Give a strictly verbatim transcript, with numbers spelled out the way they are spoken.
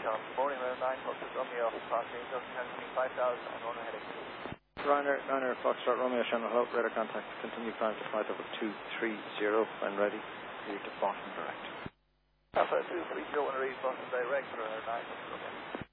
Sean. Morning, Runner nine, Foxtrot Romeo, Fox Angel, five thousand, and one heading. Runner, Runner, Foxtrot Romeo, Shannon, hello, radar contact, continue climb to flight level two three zero, when ready, clear to Boston direct. Alpha two three zero, one ready, Boston direct, Runner nine, Foxtrot Romeo.